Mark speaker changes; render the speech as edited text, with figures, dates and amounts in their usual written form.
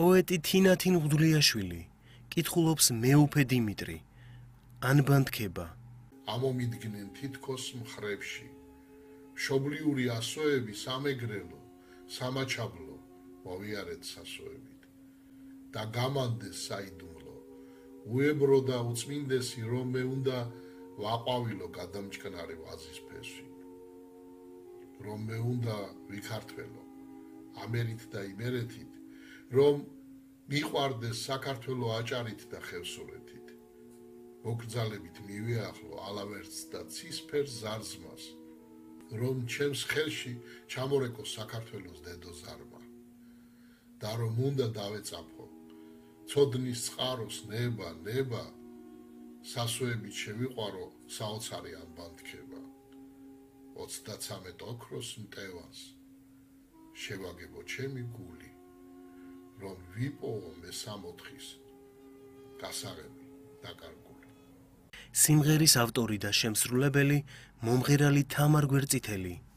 Speaker 1: პოეტი თინათინ ღვდლიაშვილი კითხულობს მეუფე დიმიტრი. ანბანთქება.
Speaker 2: ამომიდგნენ თითქოს მხრებში. მშობლიური ასოები სამეგრელო, სამაჩაბლო მოვიარეთ სასოებით. და გამანდეს საიდუმლო. უებრო და უწმინდესი რომ მე უნდა ვაყვავილო გადამჭკნარი ვაზის ფესვი. რომ მე უნდა ვიქართველო ამერით და იმერეთით, რომ მიყვარდეს საქართველო აჭარით და ხევსურეთით. მოგრძალებით მივეახლო ალავერts და ცისფერ ზარზმას, რომ ჩემს ხელში ჩამორეკო საქართველოს დედოზარმა. და რომ უნდა დავეწაფო ცოდნის წყაროს ნება, სასოებით შევიყვარო საოცარი ანბანთქება. 33 ოქროს მტევანს შევაგებო ჩემი გული, რომ ვიპოვო მე 64-ის გასაღები დაკარგული.
Speaker 1: სიმღერის ავტორი და შემსრულებელი მომღერალი თამარ გვერწითელი.